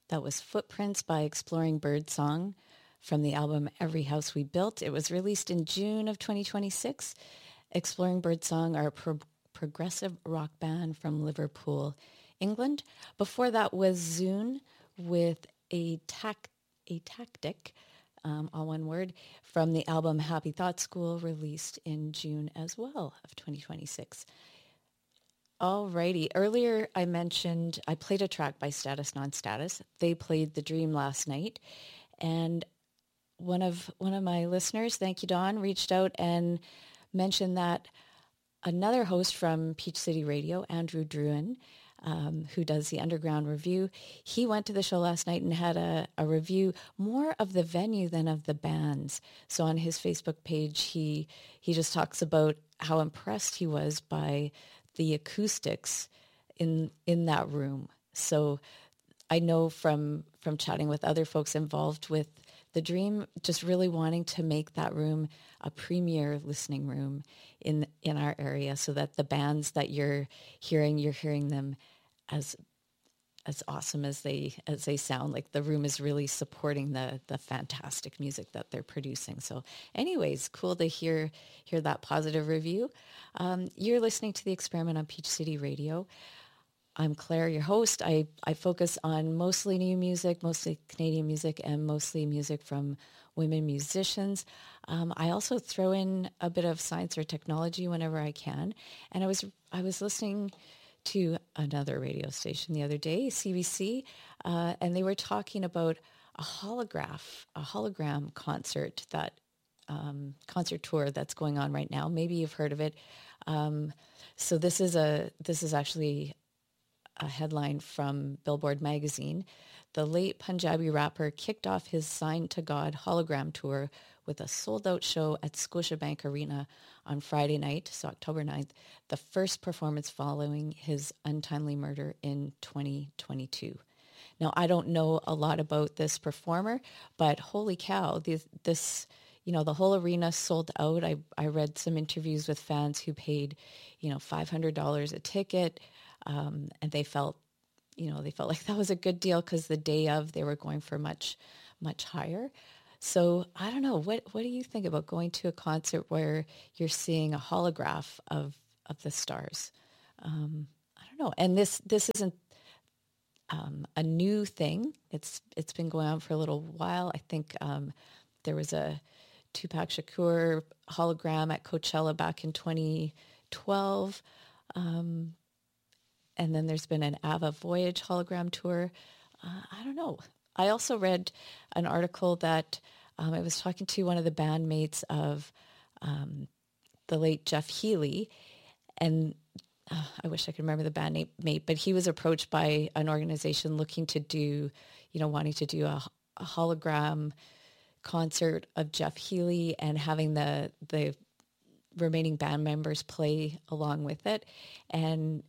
That was Footprints by Exploring Birdsong from the album Every House We Built. It was released in June of 2026. Exploring Birdsong are a progressive rock band from Liverpool, England. Before that was Zune with a tactic, all one word, from the album Happy Thought School, released in June as well of 2026. Alrighty. Earlier I mentioned I played a track by Status Non-Status. They played The Dream last night, and one of my listeners, thank you Don, reached out and mentioned that another host from Peach City Radio, Andrew Druin, who does the Underground Review, he went to the show last night and had a review more of the venue than of the bands. So on his Facebook page, he just talks about how impressed he was by the acoustics in that room. So I know from chatting with other folks involved with The Dream, just really wanting to make that room a premier listening room in our area, so that the bands that you're hearing them as awesome as they sound. Like the room is really supporting the fantastic music that they're producing. So anyways, cool to hear that positive review. You're listening to The Experiment on Peach City Radio. I'm Claire, your host. I focus on mostly new music, mostly Canadian music, and mostly music from women musicians. I also throw in a bit of science or technology whenever I can. And I was listening to another radio station the other day, CBC, and they were talking about a hologram concert, that concert tour that's going on right now. Maybe you've heard of it. So this is actually a headline from Billboard magazine. The late Punjabi rapper kicked off his Sign to God hologram tour with a sold-out show at Scotiabank Arena on Friday night, so October 9th, the first performance following his untimely murder in 2022. Now, I don't know a lot about this performer, but holy cow, this the whole arena sold out. I read some interviews with fans who paid, $500 a ticket, and they felt like that was a good deal because the day of they were going for much, much higher. So I don't know. What do you think about going to a concert where you're seeing a holograph of the stars? I don't know. And this isn't a new thing. It's been going on for a little while. I think there was a Tupac Shakur hologram at Coachella back in 2012. And then there's been an Ava Voyage hologram tour. I don't know. I also read an article that I was talking to one of the bandmates of the late Jeff Healey, and I wish I could remember the bandmate, but he was approached by an organization looking to do, wanting to do a hologram concert of Jeff Healey and having the remaining band members play along with it. And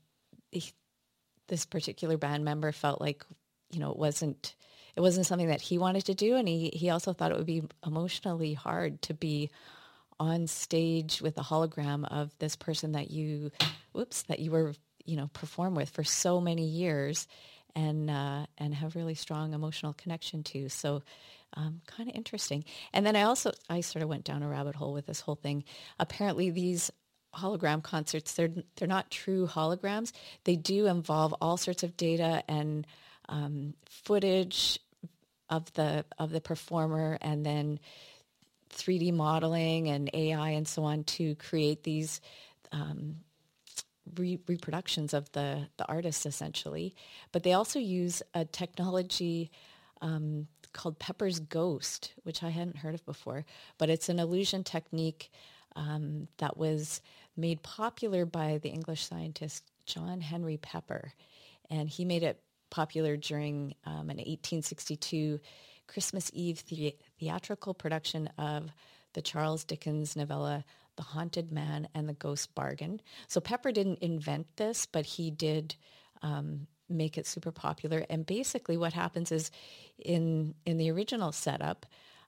this particular band member felt like, it wasn't something that he wanted to do. And he also thought it would be emotionally hard to be on stage with a hologram of this person that you were, perform with for so many years and have really strong emotional connection to. So kind of interesting. And then I sort of went down a rabbit hole with this whole thing. Apparently these hologram concerts, they're not true holograms. They do involve all sorts of data and footage of the performer, and then 3D modeling and AI and so on to create these reproductions of the artist, essentially. But they also use a technology called Pepper's Ghost, which I hadn't heard of before, but it's an illusion technique that was made popular by the English scientist John Henry Pepper. And he made it popular during an 1862 Christmas Eve theatrical production of the Charles Dickens novella, The Haunted Man and the Ghost Bargain. So Pepper didn't invent this, but he did make it super popular. And basically what happens is in the original setup,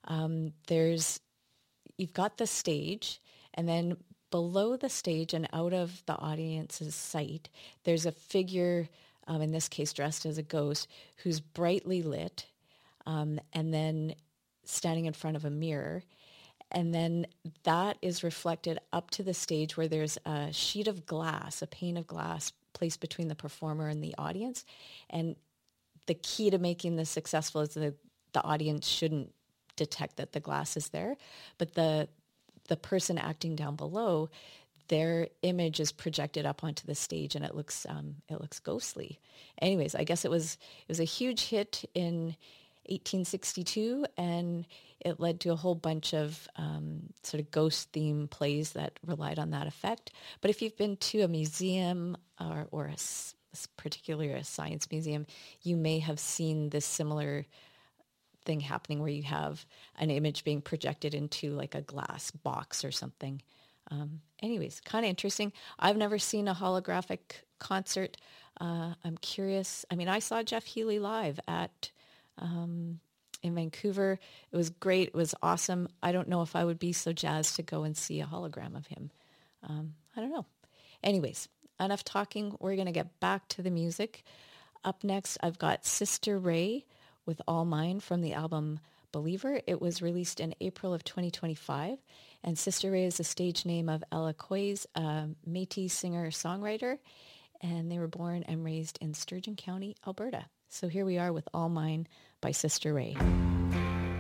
you've got the stage, and then below the stage and out of the audience's sight, there's a figure in this case dressed as a ghost, who's brightly lit, and then standing in front of a mirror. And then that is reflected up to the stage where there's a sheet of glass, a pane of glass placed between the performer and the audience. And the key to making this successful is the audience shouldn't detect that the glass is there, but the person acting down below, their image is projected up onto the stage, and it looks ghostly. Anyways, I guess it was a huge hit in 1862, and it led to a whole bunch of sort of ghost theme plays that relied on that effect. But if you've been to a museum or particularly a science museum, you may have seen this similar thing happening where you have an image being projected into like a glass box or something. Anyways, kind of interesting. I've never seen a holographic concert. I'm curious. I mean, I saw Jeff Healey live in Vancouver. It was great. It was awesome. I don't know if I would be so jazzed to go and see a hologram of him. I don't know. Anyways, enough talking. We're going to get back to the music. Up next, I've got Sister Ray with All Mine from the album Believer. It was released in April of 2025. And Sister Ray is the stage name of Ella Coyes, a Métis singer-songwriter. And they were born and raised in Sturgeon County, Alberta. So here we are with All Mine by Sister Ray.